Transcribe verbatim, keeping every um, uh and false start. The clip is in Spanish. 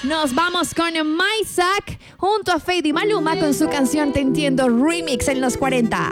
Nos vamos con Maisak junto a Feid y Maluma con su canción Te Entiendo Remix en los cuarenta.